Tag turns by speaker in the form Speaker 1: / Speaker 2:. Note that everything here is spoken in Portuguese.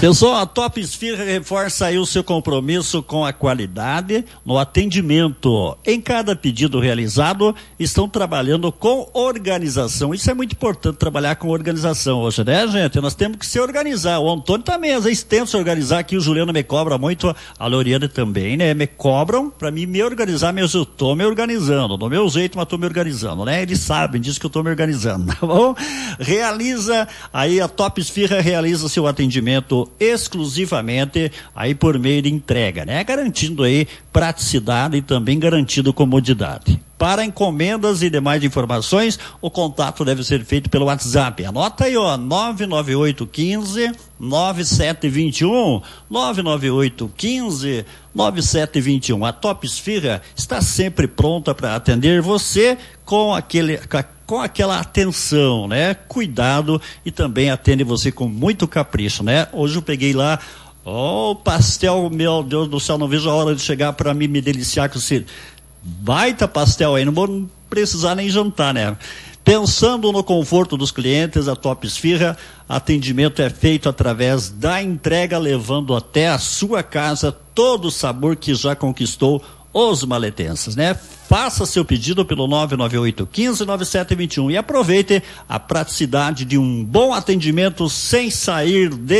Speaker 1: Pessoal, a Top Esfirra reforça aí o seu compromisso com a qualidade no atendimento. Em cada pedido realizado, estão trabalhando com organização. Isso é muito importante, trabalhar com organização hoje, né, gente? Nós temos que se organizar. O Antônio também, às vezes, tenta se organizar aqui. O Juliano me cobra muito, a Loriane também, né? Me cobram para mim me organizar, mas eu tô me organizando. Do meu jeito, mas tô me organizando, né? Eles sabem disso que eu tô me organizando, tá bom? Realiza, aí a Top Esfirra realiza seu atendimento exclusivamente aí por meio de entrega, né? Garantindo aí praticidade e também garantindo comodidade. Para encomendas e demais informações, o contato deve ser feito pelo WhatsApp. Anota aí, ó, 99815-9721, 99815-9721. A Top Esfirra está sempre pronta para atender você com aquela atenção, né? Cuidado, e também atende você com muito capricho, né? Hoje eu peguei lá, o pastel, meu Deus do céu, não vejo a hora de chegar para mim me deliciar com esse baita pastel aí, não vou precisar nem jantar, né? Pensando no conforto dos clientes, a Top Esfirra, atendimento é feito através da entrega, levando até a sua casa todo o sabor que já conquistou os maletenses, né? Faça seu pedido pelo 99815-9721 e aproveite a praticidade de um bom atendimento sem sair de